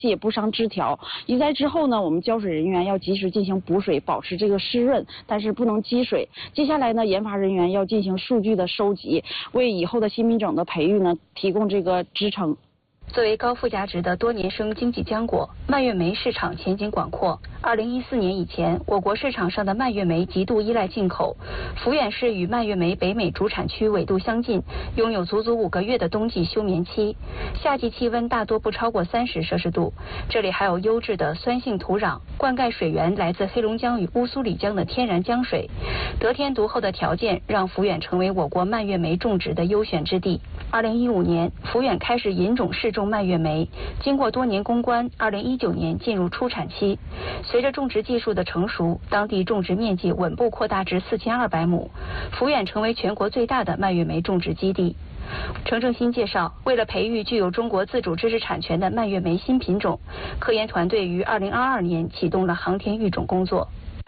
也不伤枝条。移栽之后呢，我们浇水人员要及时进行补水，保持这个湿润，但是不能积水。接下来呢，研发人员要进行数据的收集，为以后的新品种的培育呢提供这个支撑。 作为高附加值的多年生经济浆果，蔓越莓市场前景广阔。2014年以前，我国市场上的蔓越莓极度依赖进口。抚远市与蔓越莓北美主产区纬度相近，拥有足足5个月的冬季休眠期，夏季气温大多不超过30摄氏度。这里还有优质的酸性土壤，灌溉水源来自黑龙江与乌苏里江的天然江水，得天独厚的条件让抚远成为我国蔓越莓种植的优选之地。2015年，抚远开始引种试种蔓越莓，经过多年攻关，2019年进入出产期。随着种植技术的成熟，当地种植面积稳步扩大至4200亩，抚远成为全国最大的蔓越莓种植基地。程正新介绍，为了培育具有中国自主知识产权的蔓越莓新品种，科研团队于2022年启动了航天育种工作。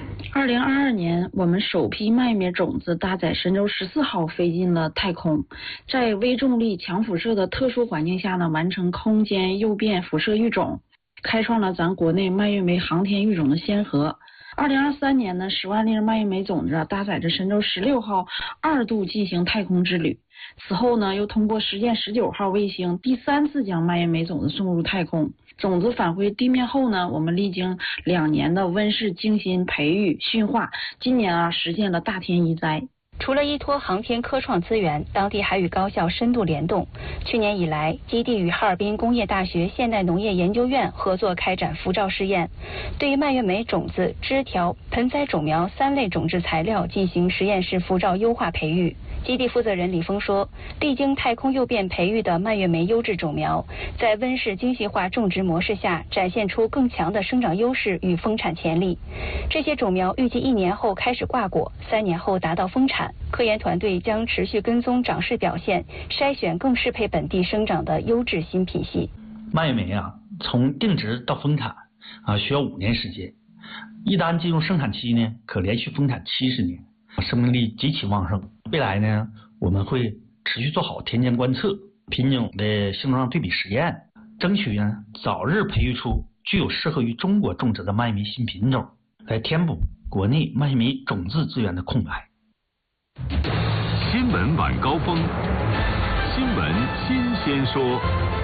2022年，我们首批蔓越莓种子搭载神舟14号飞进了太空，在微重力、强辐射的特殊环境下呢，完成空间诱变辐射育种，开创了咱国内蔓越莓航天育种的先河。2023年呢，10万粒蔓越莓种子搭载着神舟16号2度进行太空之旅。此后呢，又通过实践19号卫星第3次将蔓越莓种子送入太空。种子返回地面后呢，我们历经2年的温室精心培育驯化，今年实现了大田移栽。 除了依托航天科创资源，当地还与高校深度联动。去年以来，基地与哈尔滨工业大学现代农业研究院合作开展辐照试验，对于蔓越莓种子、枝条、盆栽种苗3类种质材料进行实验室辐照优化培育。基地负责人李峰说，历经太空诱变培育的蔓越莓优质种苗，在温室精细化种植模式下，展现出更强的生长优势与丰产潜力。这些种苗预计1年后开始挂果，3年后达到丰产。科研团队将持续跟踪长势表现，筛选更适配本地生长的优质新品系。 蔓越莓从定植到丰产需要5年时间，一旦进入生产期呢，可连续丰产70年，生命力极其旺盛。未来呢，我们会持续做好田间观测、品种的性状对比实验，争取呢早日培育出具有适合于中国种植的蔓越莓新品种，来填补国内蔓越莓种子资源的空白。 新闻晚高峰，新闻新鲜说。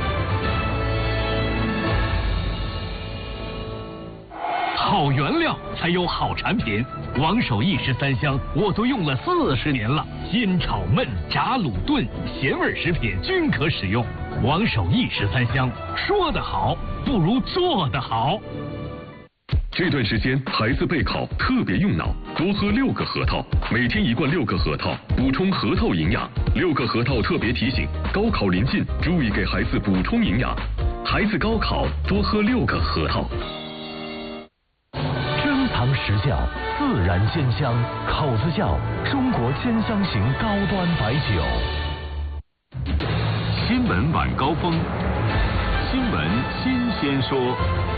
好原料才有好产品，王守义13香我都用了40年了，煎炒焖炸卤炖咸味食品均可使用。王守义13香，说得好不如做得好。这段时间孩子备考特别用脑，多喝6个核桃，每天1罐6个核桃，补充核桃营养。6个核桃特别提醒，高考临近，注意给孩子补充营养。孩子高考多喝6个核桃。 珍藏实窖，自然鲜香，口子窖，中国鲜香型高端白酒。 新闻晚高峰，新闻新鲜说。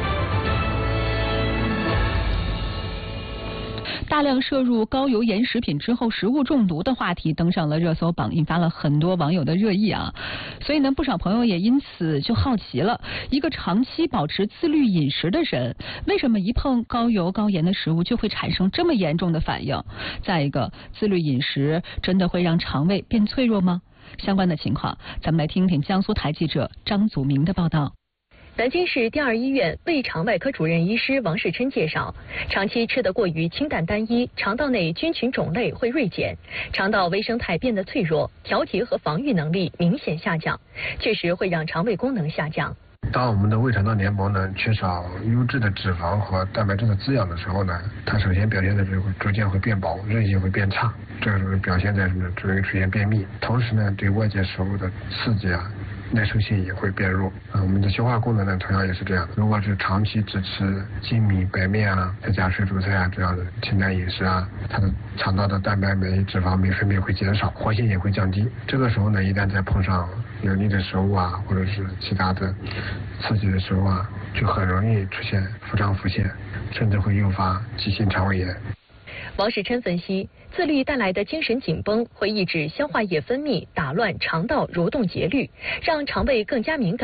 大量摄入高油盐食品之后食物中毒的话题登上了热搜榜，引发了很多网友的热议啊。所以呢，不少朋友也因此就好奇了，一个长期保持自律饮食的人，为什么一碰高油高盐的食物就会产生这么严重的反应？再一个，自律饮食真的会让肠胃变脆弱吗？相关的情况，咱们来听听江苏台记者张祖明的报道。 南京市第2医院胃肠外科主任医师王世琛介绍，长期吃得过于清淡单一，肠道内菌群种类会锐减，肠道微生态变得脆弱，调节和防御能力明显下降，确实会让肠胃功能下降。 当我们的胃肠道黏膜呢缺少优质的脂肪和蛋白质的滋养的时候呢，它首先表现的就会逐渐会变薄，韧性会变差，这个时候表现在什么？就会出现便秘，同时呢对外界食物的刺激耐受性也会变弱。我们的消化功能呢同样也是这样，如果是长期只吃精米白面再加水煮菜这样的清淡饮食它的肠道的蛋白酶、脂肪酶分泌会减少，活性也会降低。这个时候呢，一旦再碰上油腻的食物或者是其他的刺激的食物就很容易出现腹胀腹泻，甚至会诱发急性肠胃炎。 王世琛分析，自律带来的精神紧绷会抑制消化液分泌，打乱肠道蠕动节律，让肠胃更加敏感。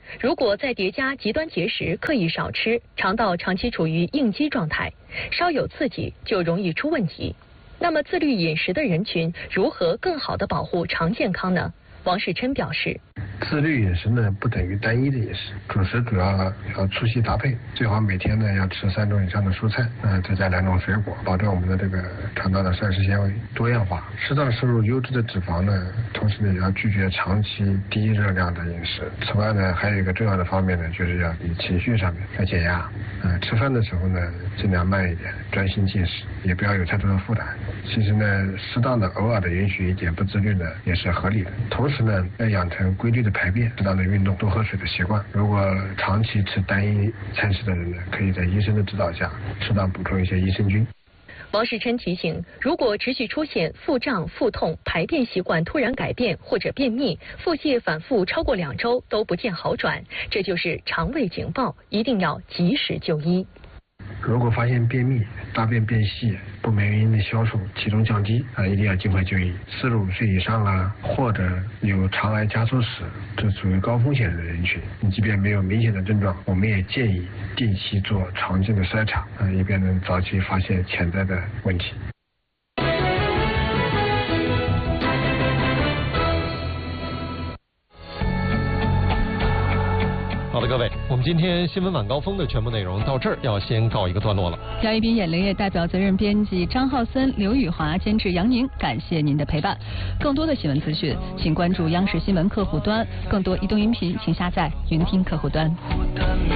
如果再叠加极端节食、刻意少吃，肠道长期处于应激状态，稍有刺激就容易出问题。那么自律饮食的人群如何更好地保护肠健康呢？王世琛表示， 自律饮食呢不等于单一的饮食，主食主要粗细搭配，最好每天呢要吃3种以上的蔬菜，再加2种水果，保证我们的这个肠道的膳食纤维多样化。适当摄入优质的脂肪呢，同时呢也要拒绝长期低热量的饮食。此外呢，还有一个重要的方面呢，就是要以情绪上面要减压。吃饭的时候呢，尽量慢一点，专心进食，也不要有太多的负担。其实呢，适当的偶尔的允许一点不自律呢，也是合理的。同时呢，要养成规律的排便、适当的运动、多喝水的习惯。如果长期吃单一餐食的人呢，可以在医生的指导下，适当补充一些益生菌。 王世琛提醒，如果持续出现腹胀、腹痛、排便习惯突然改变或者便秘、腹泻反复超过2周都不见好转，这就是肠胃警报，一定要及时就医。 如果发现便秘、大便变细、不明原因的消瘦、体重降低一定要尽快就医。45岁以上或者有肠癌加速史，这属于高风险的人群。即便没有明显的症状，我们也建议定期做肠镜的筛查，以便能早期发现潜在的问题。 好的，各位，我们今天新闻晚高峰的全部内容到这儿要先告一个段落了。 姚一斌、演连夜代表责任编辑张浩森、刘宇华，监制杨宁，感谢您的陪伴。更多的新闻资讯，请关注央视新闻客户端；更多移动音频，请下载云听客户端。